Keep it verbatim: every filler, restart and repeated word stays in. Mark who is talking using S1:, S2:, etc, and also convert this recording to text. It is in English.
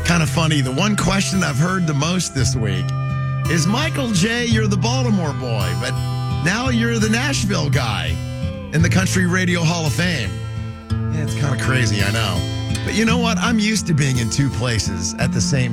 S1: Kind of funny. The one question I've heard the most this week is, Michael J., you're the Baltimore boy, but now you're the Nashville guy in the Country Radio Hall of Fame. Yeah, it's kind of crazy, I know. But you know what? I'm used to being in two places at the same